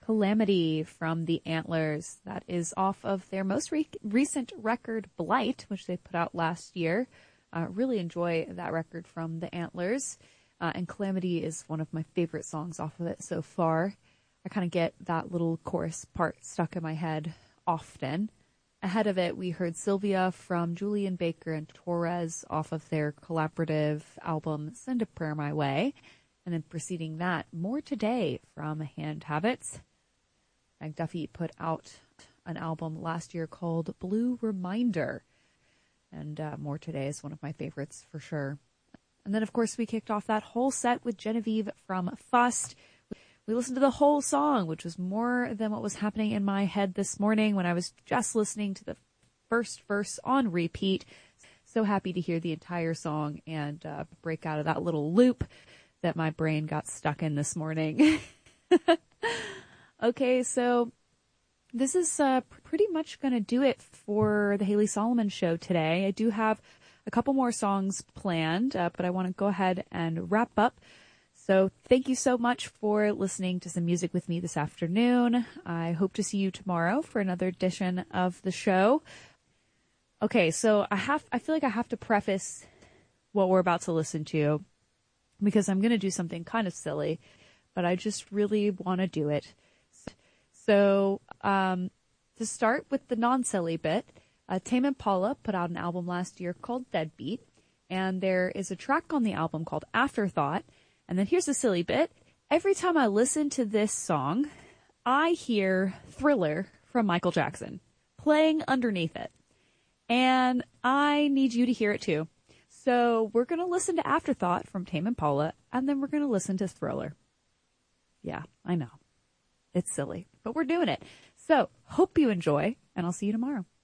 Calamity from the Antlers. That is off of their most recent record, Blight, which they put out last year. Really enjoy that record from the Antlers. And Calamity is one of my favorite songs off of it so far. I kind of get that little chorus part stuck in my head often. Ahead of it, we heard Sylvia from Julian Baker and Torres off of their collaborative album, Send a Prayer My Way. And then preceding that, More Today from Hand Habits. McDuffie put out an album last year called Blue Reminder. And More Today is one of my favorites for sure. And then, of course, we kicked off that whole set with Genevieve from Fust. We listened to the whole song, which was more than what was happening in my head this morning when I was just listening to the first verse on repeat. So happy to hear the entire song and break out of that little loop that my brain got stuck in this morning. Okay, so this is pretty much going to do it for the Haley Solomon Show today. I do have a couple more songs planned, but I want to go ahead and wrap up. So thank you so much for listening to some music with me this afternoon. I hope to see you tomorrow for another edition of the show. Okay, so I feel like I have to preface what we're about to listen to because I'm going to do something kind of silly, but I just really want to do it. So to start with the non-silly bit, Tame Impala put out an album last year called Deadbeat, and there is a track on the album called Afterthought. And then here's the silly bit. Every time I listen to this song, I hear Thriller from Michael Jackson playing underneath it. And I need you to hear it too. So we're going to listen to Afterthought from Tame Impala, and then we're going to listen to Thriller. Yeah, I know. It's silly, but we're doing it. So hope you enjoy, and I'll see you tomorrow.